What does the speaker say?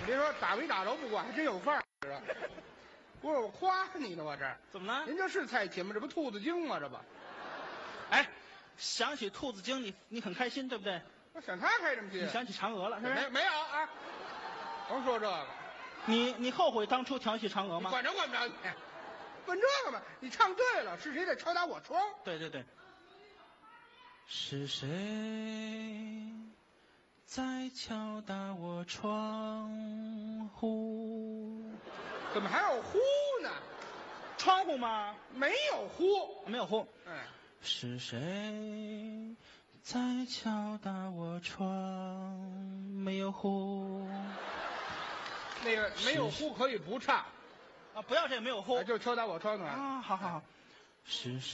别说打没打着不管，还真有范儿。不是我夸你呢，我这怎么了？ 人家是蔡琴吗？这不兔子精吗？这不， 哎，想起兔子精，你很开心，对不对？ 我想他开什么心？ 你想起嫦娥了，是不是？ 没有啊？甭说这个， 你后悔当初调戏嫦娥吗？ 管着管不着你。问这个嘛，你唱对了，是谁在敲打我窗？ 对对对。是谁在敲打我窗户？ 怎么还有呼呢？ 窗户吗？ 没有呼， 没有呼。 哎， 是谁在敲打我窗？没有呼。 那个没有呼可以不唱啊，不要这个没有呼， 就敲打我窗呢。 啊，好好好，是谁？